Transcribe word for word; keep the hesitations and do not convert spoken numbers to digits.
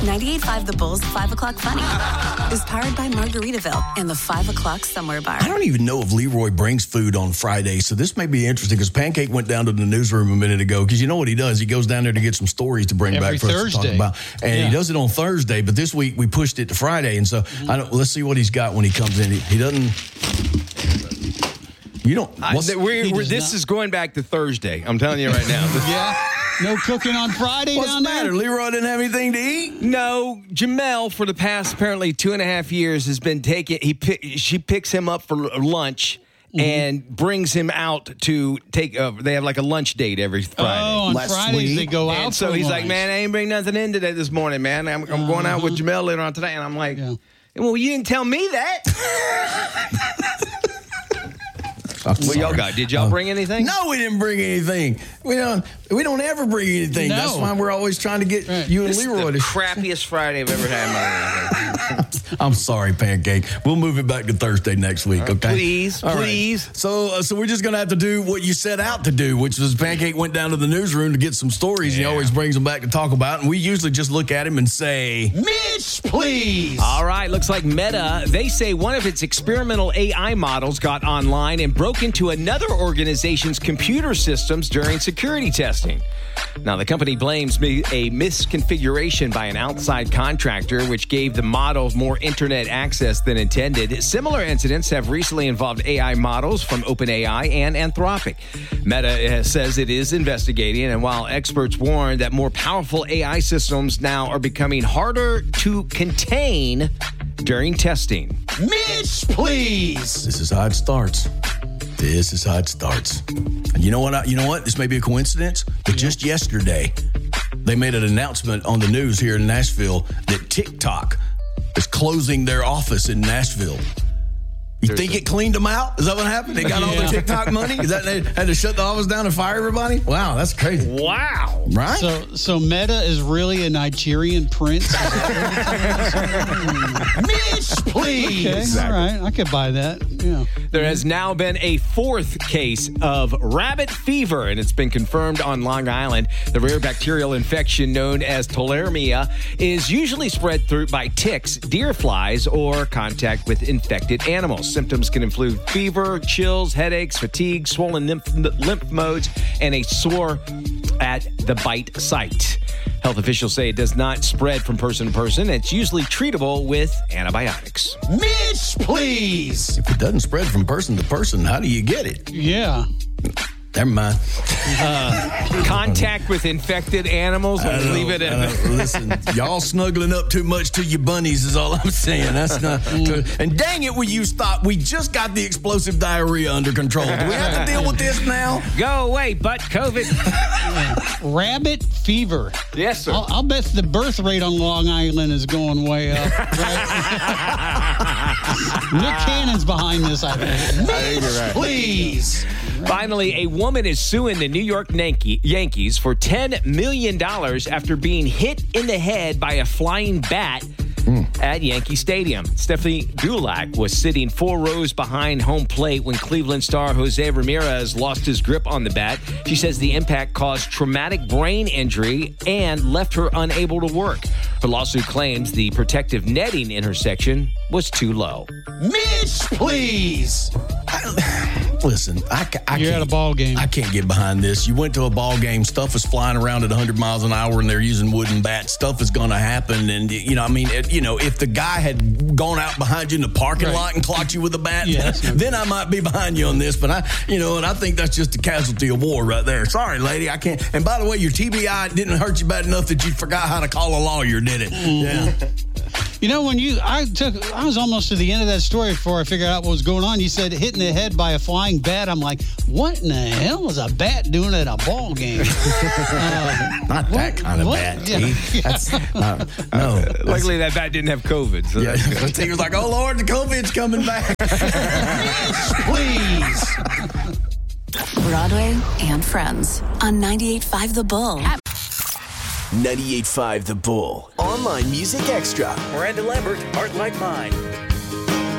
ninety-eight point five The Bull's five o'clock Funny is powered by Margaritaville and the five o'clock Somewhere Bar. I don't even know if Leroy brings food on Friday, so this may be interesting because Pancake went down to the newsroom a minute ago because you know what he does? He goes down there to get some stories to bring Every back for Thursday. us to talk about. And Yeah. he does it on Thursday, but this week we pushed it to Friday. And so Mm-hmm. I don't, let's see what he's got when he comes in. He, he doesn't... You don't... I, what's- we're, He we're, does this not. is going back to Thursday. I'm telling you right now. This- Yeah. No cooking on Friday What's down the matter? there? Leroy didn't have anything to eat? No, Jamel for the past apparently two and a half years has been taking. He pick, she picks him up for lunch and brings him out to take. Uh, they have like a lunch date every Friday. Oh, on Last Fridays week. they go out. And so for he's like, lunch. man, I ain't bring nothing in today this morning, man. I'm, I'm going out with Jamel later on today, and I'm like, Yeah. well, you didn't tell me that. I'm What y'all sorry. got? Did y'all bring anything? No, we didn't bring anything. We don't. We don't ever bring anything. No. That's why we're always trying to get Right. you and This is Leroy the to. crappiest Friday I've ever had in my life. I'm sorry, Pancake. We'll move it back to Thursday next week, okay? please, All right. please. So, uh, so we're just gonna have to do what you set out to do, which was Pancake went down to the newsroom to get some stories. And he always brings them back to talk about, and we usually just look at him and say, Mitch, please. All right, looks like Meta, they say one of its experimental A I models got online and broke into another organization's computer systems during security testing. Now, the company blames me- a misconfiguration by an outside contractor, which gave the model more internet access than intended. Similar incidents have recently involved A I models from OpenAI and Anthropic. Meta uh, says it is investigating, and while experts warn that more powerful A I systems now are becoming harder to contain during testing. Mitch, please. "This is how it starts. This is how it starts." And you know what? I, you know what? This may be a coincidence, but just yesterday, they made an announcement on the news here in Nashville that TikTok is closing their office in Nashville. You think it cleaned them out? Is that what happened? They got all the Yeah. TikTok money? Is that they had to shut the office down and fire everybody? Wow, that's crazy. Wow. Right? So, so Meta is really a Nigerian prince. Mitch, please. Okay, all right, I could buy that. Yeah. There has now been a fourth case of rabbit fever, and it's been confirmed on Long Island. The rare bacterial infection known as tularemia is usually spread through by ticks, deer flies, or contact with infected animals. Symptoms can include fever, chills, headaches, fatigue, swollen lymph, lymph nodes, and a sore at the bite site. Health officials say it does not spread from person to person. It's usually treatable with antibiotics. Mitch, please. if it doesn't spread from person to person, how do you get it? Yeah. Never mind. Contact with infected animals. I Let's know, leave it I at know. Listen, y'all snuggling up too much to your bunnies is all I'm saying. That's not. And dang it, will you stop? We just got the explosive diarrhea under control. Do we have to deal with this now? Go away, butt COVID. Rabbit fever. Yes, sir. I'll, I'll bet the birth rate on Long Island is going way up. Right? Nick Cannon's behind this, I think. Mitch, please. Finally, a woman is suing the New York Yankee- Yankees for ten million dollars after being hit in the head by a flying bat at Yankee Stadium. Stephanie Dulac was sitting four rows behind home plate when Cleveland star Jose Ramirez lost his grip on the bat. She says the impact caused traumatic brain injury and left her unable to work. Her lawsuit claims the protective netting in her section was too low. Mitch, please. Listen, I, ca- I You're can't, at a ball game. I can't get behind this. You went to a ball game, stuff is flying around at one hundred miles an hour, and they're using wooden bats. Stuff is going to happen, and you know, I mean, it, you know, if the guy had gone out behind you in the parking Right. lot and clocked you with a bat, Yeah, that's no then I might be behind you on this. But I, you know, and I think that's just a casualty of war right there. Sorry, lady, I can't. And by the way, your T B I didn't hurt you bad enough that you forgot how to call a lawyer, did it? Yeah. You know, when you, I took, I was almost to the end of that story before I figured out what was going on. You said hitting the head by a flying bat. I'm like, what in the hell is a bat doing at a ball game? uh, Not that kind of what? bat, Yeah. T. That's, uh, no. That's- Luckily, that bat didn't have COVID. So Yeah, that's good. he was like, "Oh Lord, the COVID's coming back." Please. Broadway and Friends on ninety-eight point five The Bull. ninety-eight point five The Bull. Online Music Extra. Miranda Lambert, Heart Like Mine.